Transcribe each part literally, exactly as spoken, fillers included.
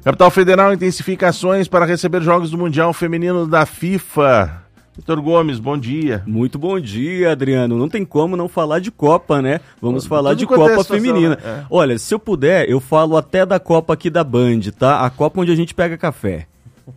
Capital Federal intensifica ações para receber jogos do Mundial Feminino da FIFA. Vitor Gomes, bom dia. Muito bom dia, Adriano. Não tem como não falar de Copa, né? Vamos Tudo falar de quanto é Copa situação, Feminina. né? É. Olha, se eu puder, eu falo até da Copa aqui da Band, tá? A Copa onde a gente pega café.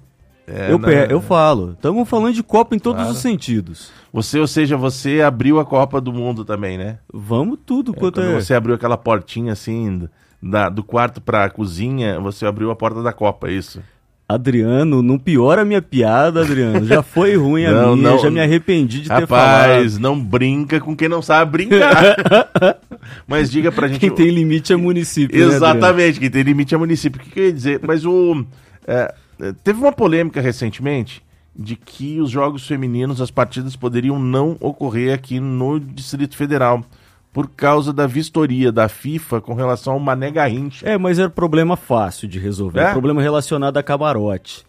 É, eu, não, pe- eu falo. Estamos falando de Copa em todos Claro. os sentidos. Você, ou seja, você abriu a Copa do Mundo também, né? Vamos tudo É, quanto quando é. você abriu aquela portinha assim, da, do quarto pra cozinha, você abriu a porta da Copa, é isso? Adriano, não piora a minha piada, Adriano. Já foi ruim a Não, minha, não. já me arrependi de ter Rapaz, falado. não brinca com quem não sabe brincar. Mas diga pra gente... Quem tem limite é município, né, Adriano? Exatamente, quem tem limite é município. O que, que eu ia dizer? Mas o... é, teve uma polêmica recentemente de que os jogos femininos, as partidas poderiam não ocorrer aqui no Distrito Federal por causa da vistoria da FIFA com relação ao Mané Garrincha. É, mas era problema fácil de resolver. É? Problema relacionado a camarote.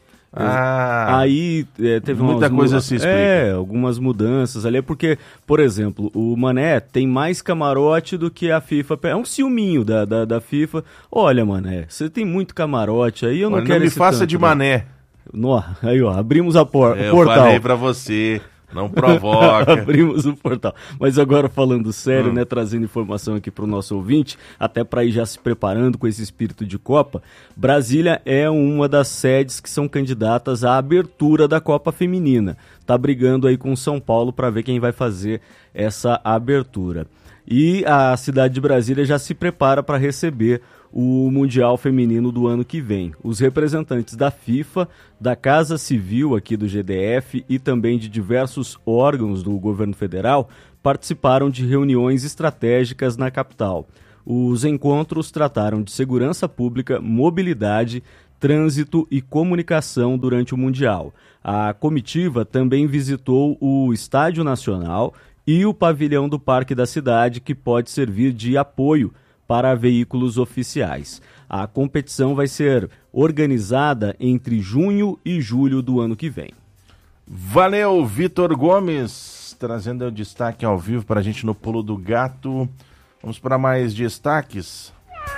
Ah, Aí é, teve muita umas coisa mu- se explica. É, algumas mudanças ali, porque, por exemplo, o Mané tem mais camarote do que a FIFA. É um ciúminho da, da, da FIFA. Olha, Mané, você tem muito camarote aí, eu não olha, quero não me esse faça tanto, de né? Mané. Nó, aí, ó, abrimos a por É, o eu portal. falei pra você, não provoca. Abrimos o portal. Mas agora falando sério, Hum. né, trazendo informação aqui para o nosso ouvinte, até para ir já se preparando com esse espírito de Copa, Brasília é uma das sedes que são candidatas à abertura da Copa Feminina. Tá brigando aí com São Paulo para ver quem vai fazer essa abertura. E a cidade de Brasília já se prepara para receber o Mundial Feminino do ano que vem. Os representantes da FIFA, da Casa Civil aqui do G D F e também de diversos órgãos do governo federal participaram de reuniões estratégicas na capital. Os encontros trataram de segurança pública, mobilidade, trânsito e comunicação durante o Mundial. A comitiva também visitou o Estádio Nacional e o pavilhão do Parque da Cidade, que pode servir de apoio para veículos oficiais. A competição vai ser organizada entre junho e julho do ano que vem. Valeu, Vitor Gomes, trazendo o destaque ao vivo para a gente no Pulo do Gato. Vamos para mais destaques.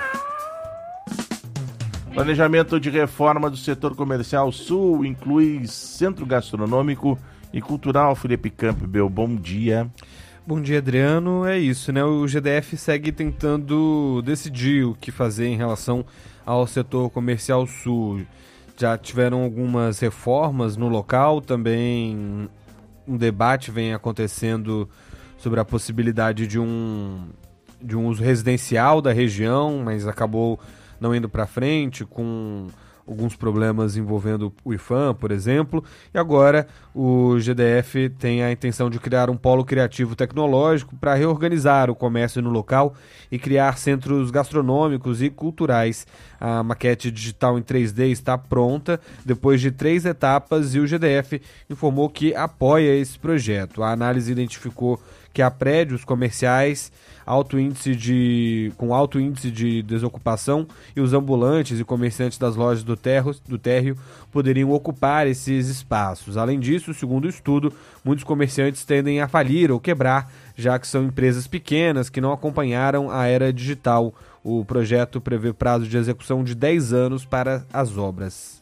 Planejamento de reforma do setor comercial sul inclui centro gastronômico e cultural. Felipe Campbell, bom dia. Bom dia, Adriano. É isso, né? O G D F segue tentando decidir o que fazer em relação ao setor comercial sul. Já tiveram algumas reformas no local, também um debate vem acontecendo sobre a possibilidade de um, de um uso residencial da região, mas acabou não indo para frente, com alguns problemas envolvendo o IFAM, por exemplo, e agora o G D F tem a intenção de criar um polo criativo tecnológico para reorganizar o comércio no local e criar centros gastronômicos e culturais. A maquete digital em três D está pronta depois de três etapas e o G D F informou que apoia esse projeto. A análise identificou que há prédios comerciais alto índice de, com alto índice de desocupação e os ambulantes e comerciantes das lojas do, terro, do térreo poderiam ocupar esses espaços. Além disso, segundo o estudo, muitos comerciantes tendem a falir ou quebrar, já que são empresas pequenas que não acompanharam a era digital. O projeto prevê prazo de execução de dez anos para as obras.